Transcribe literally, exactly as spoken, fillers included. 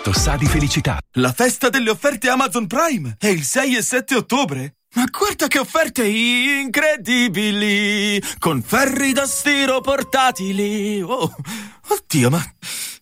Questo sa di felicità. La festa delle offerte Amazon Prime è il sei e sette ottobre. Ma guarda che offerte incredibili! Con ferri da stiro portatili. Oh, oddio, ma